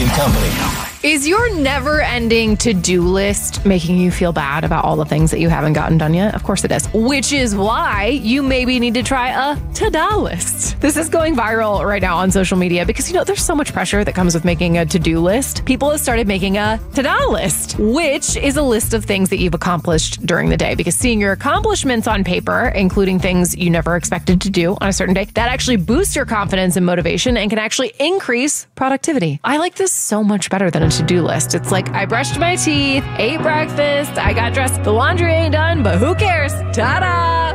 and Company. Is your never-ending to-do list making you feel bad about all the things that you haven't gotten done yet? Of course it is. Which is why you maybe need to try a to-do list. This is going viral right now on social media because, there's so much pressure that comes with making a to-do list. People have started making a to-do list, which is a list of things that you've accomplished during the day. Because seeing your accomplishments on paper, including things you never expected to do on a certain day, that actually boosts your confidence and motivation and can actually increase productivity. I like this so much better than a to-do list. It's like, I brushed my teeth, ate breakfast, I got dressed, the laundry ain't done, but who cares? Ta-da!